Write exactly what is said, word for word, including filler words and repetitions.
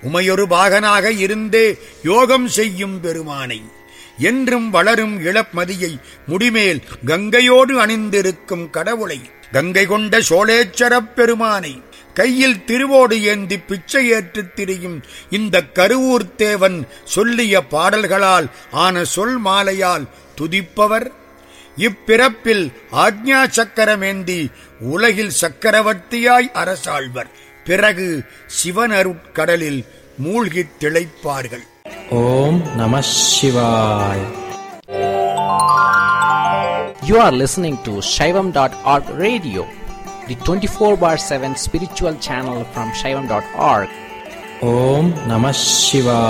உமையொரு பாகனாக இருந்தே யோகம் செய்யும் பெருமானை, என்றும் வளரும் இளமதியை முடிமேல் கங்கையோடு அணிந்திருக்கும் கடவுளை, கங்கை கொண்ட சோழேச்சரப் பெருமானை, கையில் திருவோடு ஏந்தி பிச்சை ஏற்றுத் திரியும் இந்த கருவூர்த்தேவன் சொல்லிய பாடல்களால் ஆன சொல் மாலையால் துதிப்பவர், இப்பிறப்பில் ஆக்ஞா சக்கரமேந்தி உலகில் சக்கரவர்த்தியாய் அரசாழ்வர். பிறகு சிவனருட்கடலில் மூழ்கித் திளைப்பார்கள். ஓம் நம சிவாய். You are listening to Shaivam dot org radio, the twenty-four bar seven spiritual channel from Shaivam dot org. Om Namah Shivaya.